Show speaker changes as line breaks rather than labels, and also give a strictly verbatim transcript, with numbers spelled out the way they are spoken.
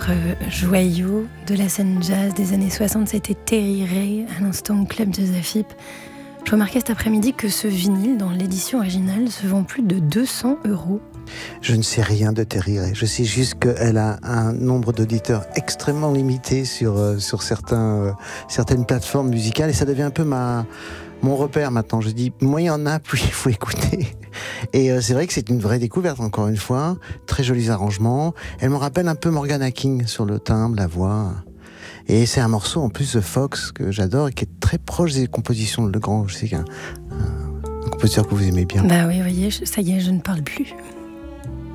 autre joyau de la scène jazz des années soixante, c'était Terry Ray, à l'instant au Club Jazz Afip. Je remarquais cet après-midi que ce vinyle, dans l'édition originale, se vend plus de deux cents euros.
Je ne sais rien de Terry Ray. Je sais juste qu'elle a un nombre d'auditeurs extrêmement limité sur, euh, sur certains, euh, certaines plateformes musicales, et ça devient un peu ma, mon repère maintenant. Je dis, moins il y en a, plus il faut écouter. Et euh, c'est vrai que c'est une vraie découverte, encore une fois. Très jolis arrangements. Elle me rappelle un peu Morgana King sur le timbre, la voix. Et c'est un morceau en plus de Fox que j'adore et qui est très proche des compositions de Legrand. Je sais qu'un un, un compositeur que vous aimez bien.
Bah oui, vous voyez, ça y est, je ne parle plus.